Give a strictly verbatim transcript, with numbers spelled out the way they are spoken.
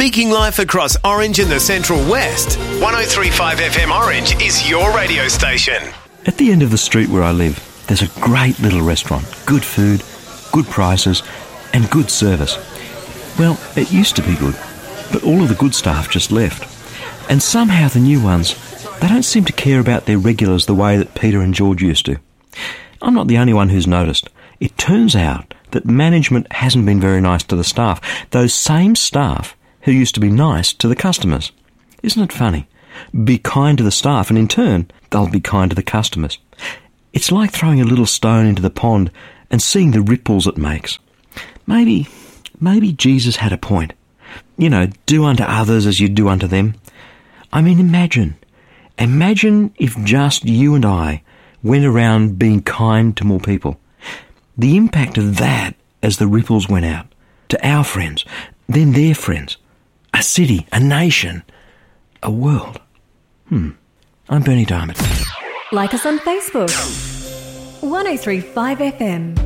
Speaking life across Orange and the Central West, one oh three point five F M Orange is your radio station. At the end of the street where I live, there's a great little restaurant. Good food, good prices, and good service. Well, it used to be good, but all of the good staff just left. And somehow the new ones, they don't seem to care about their regulars the way that Peter and George used to. I'm not the only one who's noticed. It turns out that management hasn't been very nice to the staff, those same staff who used to be nice to the customers. Isn't it funny? Be kind to the staff and in turn, they'll be kind to the customers. It's like throwing a little stone into the pond and seeing the ripples it makes. Maybe, maybe Jesus had a point. You know, do unto others as you do unto them. I mean, imagine, imagine if just you and I went around being kind to more people. The impact of that as the ripples went out to our friends, then their friends, a city, a nation, a world. Hmm. I'm Bernie Diamond. Like us on Facebook. one oh three point five F M.